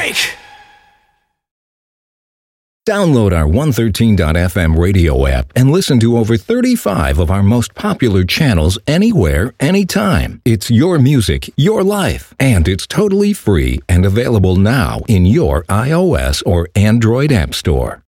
Mike. Download our 113.fm radio app and listen to over 35 of our most popular channels anywhere, anytime. It's your music, your life, and it's totally free and available now in your iOS or Android app store.